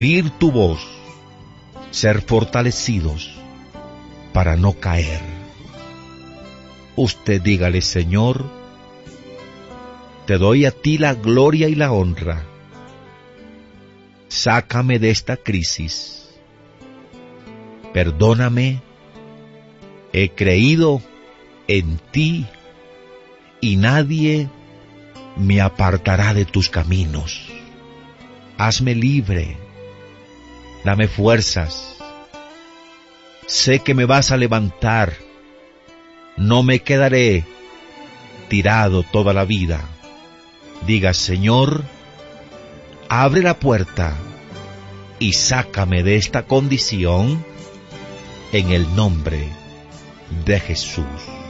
oír tu voz, ser fortalecidos para no caer. Usted dígale: Señor, te doy a ti la gloria y la honra. Sácame de esta crisis. Perdóname. He creído en ti y nadie me apartará de tus caminos. Hazme libre. Dame fuerzas. Sé que me vas a levantar. No me quedaré tirado toda la vida. Diga: Señor, abre la puerta y sácame de esta condición en el nombre de Jesús.